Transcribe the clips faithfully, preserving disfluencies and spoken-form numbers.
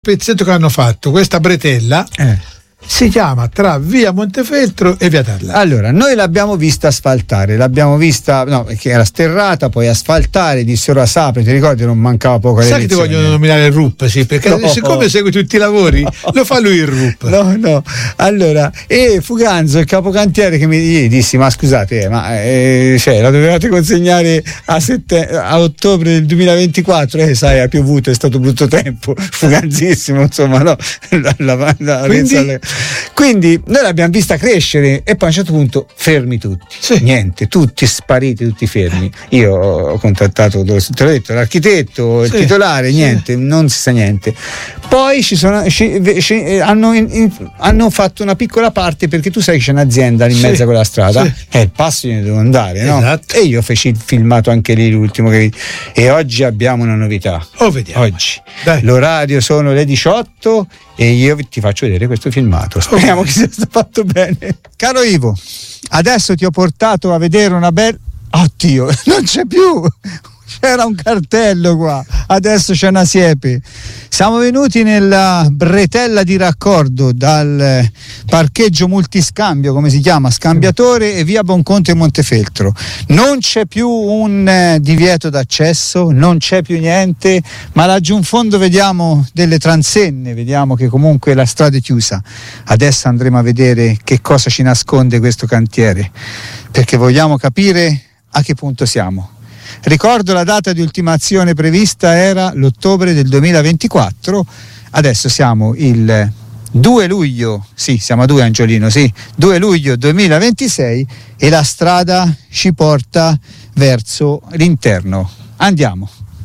pezzetto che hanno fatto, questa bretella eh. si chiama tra via Montefeltro e via Tarla. Allora, noi l'abbiamo vista asfaltare, l'abbiamo vista, no, che era sterrata, poi asfaltare, dissero a Sapri, ti ricordi, non mancava poco alle Sai che ti vogliono nominare il R U P, sì, perché no, siccome segue tutti i lavori, no. lo fa lui il R U P. No, no, allora, e Fuganzo, il capocantiere, che mi gli dissi, ma scusate, eh, ma eh, cioè, la dovevate consegnare a, sette, a ottobre del duemilaventiquattro, eh, sai, ha piovuto, è stato brutto tempo, fuganzissimo, insomma, no, la, la, la, Quindi? la, Quindi noi l'abbiamo vista crescere e poi a un certo punto fermi tutti, sì. niente, tutti spariti, tutti fermi. Io ho contattato, te l'ho detto, l'architetto, il sì. titolare, niente, sì. non si sa niente. Poi ci sono, ci, ci, hanno, in, in, hanno fatto una piccola parte, perché tu sai che c'è un'azienda in sì. mezzo a quella strada, sì. è il passo gliene devo andare, no? Esatto. E io feci il filmato anche lì, l'ultimo che e oggi abbiamo una novità. Oh, vediamo. Oggi Dai. l'orario sono le diciotto e io ti faccio vedere questo filmato. Speriamo che sia fatto bene. Caro Ivo, adesso ti ho portato a vedere una bella. Oddio, non c'è più! C'era un cartello qua, adesso c'è una siepe. Siamo venuti nella bretella di raccordo dal parcheggio multiscambio, come si chiama, Scambiatore, e via Bonconte e Montefeltro. Non c'è più un eh, divieto d'accesso, non c'è più niente, ma laggiù in fondo vediamo delle transenne, vediamo che comunque la strada è chiusa. Adesso andremo a vedere che cosa ci nasconde questo cantiere, perché vogliamo capire a che punto siamo. Ricordo, la data di ultimazione prevista era l'ottobre del duemilaventiquattro, adesso siamo il due luglio, sì, siamo a due Angiolino, sì, due luglio duemilaventisei e la strada ci porta verso l'interno. Andiamo.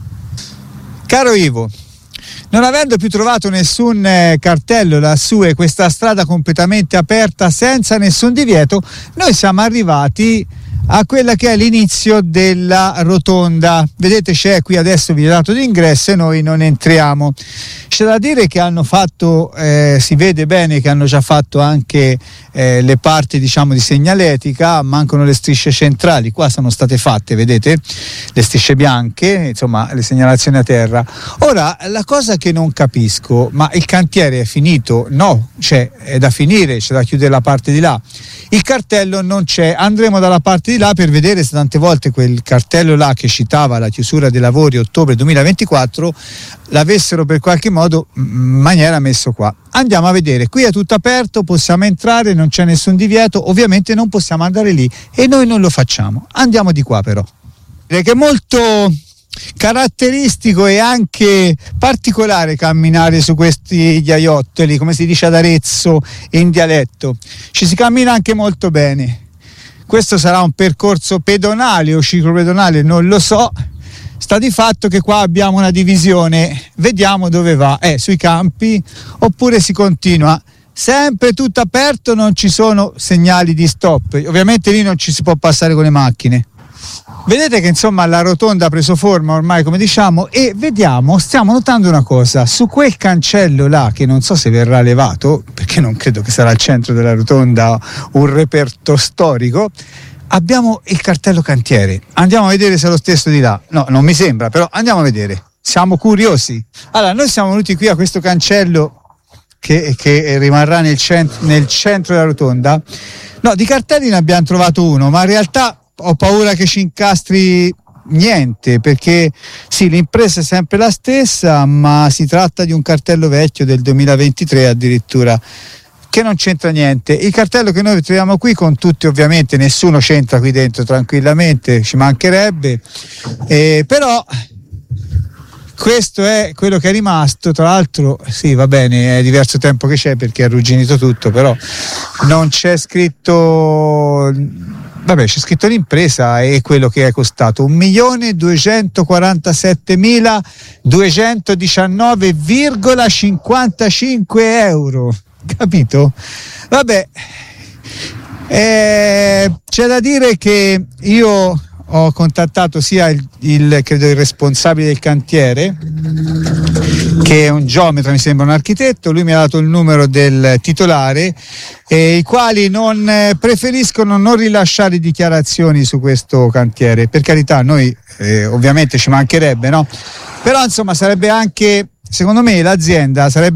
Caro Ivo, non avendo più trovato nessun eh, cartello lassù e questa strada completamente aperta senza nessun divieto, noi siamo arrivati a quella che è l'inizio della rotonda. Vedete, c'è qui adesso vietato d'ingresso e noi non entriamo. C'è da dire che hanno fatto, eh, si vede bene che hanno già fatto anche eh, le parti, diciamo, di segnaletica, mancano le strisce centrali, qua sono state fatte, vedete, le strisce bianche, insomma le segnalazioni a terra. Ora, la cosa che non capisco, ma il cantiere è finito? No, cioè è da finire, c'è da chiudere la parte di là. Il cartello non c'è, andremo dalla parte di là per vedere se tante volte quel cartello là che citava la chiusura dei lavori ottobre duemilaventiquattro l'avessero per qualche modo in maniera messo qua. Andiamo a vedere, qui è tutto aperto, possiamo entrare, non c'è nessun divieto, ovviamente non possiamo andare lì e noi non lo facciamo. Andiamo di qua però. Che è molto caratteristico e anche particolare camminare su questi ghiaiottoli, come si dice ad Arezzo in dialetto. Ci si cammina anche molto bene. Questo sarà un percorso pedonale o ciclopedonale, non lo so. Sta di fatto che qua abbiamo una divisione, vediamo dove va, è sui campi oppure si continua. Sempre tutto aperto, non ci sono segnali di stop, ovviamente lì non ci si può passare con le macchine. Vedete che insomma la rotonda ha preso forma ormai, come diciamo, e vediamo, stiamo notando una cosa, su quel cancello là, che non so se verrà levato, perché non credo che sarà al centro della rotonda un reperto storico, abbiamo il cartello cantiere. Andiamo a vedere se è lo stesso di là. No, non mi sembra, però andiamo a vedere, siamo curiosi. Allora, noi siamo venuti qui a questo cancello che, che rimarrà nel, cent- nel centro della rotonda. No, di cartelli ne abbiamo trovato uno, ma in realtà ho paura che ci incastri niente, perché sì, l'impresa è sempre la stessa, ma si tratta di un cartello vecchio del duemilaventitré addirittura, che non c'entra niente. Il cartello che noi troviamo qui, con tutti, ovviamente nessuno c'entra qui dentro, tranquillamente, ci mancherebbe, eh, però questo è quello che è rimasto. Tra l'altro sì, va bene, è diverso tempo che c'è perché è arrugginito tutto, però non c'è scritto. Vabbè, c'è scritto l'impresa e quello che è costato un milione duecentoquarantasettemiladuecentodiciannove virgola cinquantacinque euro, capito? Vabbè, eh, c'è da dire che io ho contattato sia il, il credo il responsabile del cantiere, che è un geometra, mi sembra un architetto, lui mi ha dato il numero del titolare, e i quali non eh, preferiscono non rilasciare dichiarazioni su questo cantiere. Per carità, noi eh, ovviamente ci mancherebbe, no? Però insomma sarebbe anche secondo me l'azienda sarebbe